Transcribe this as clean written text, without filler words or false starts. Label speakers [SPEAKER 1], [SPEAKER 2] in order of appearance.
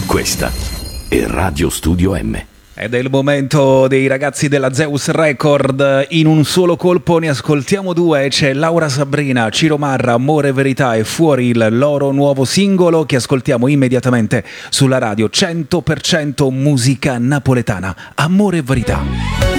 [SPEAKER 1] Questa è Radio Studio M.
[SPEAKER 2] Ed è il momento dei ragazzi della Zeus Record. In un solo colpo ne ascoltiamo due. C'è Laura Sabrina, Ciro Marra, Amore e Verità, e fuori il loro nuovo singolo che ascoltiamo immediatamente sulla radio 100% musica napoletana. Amore e Verità.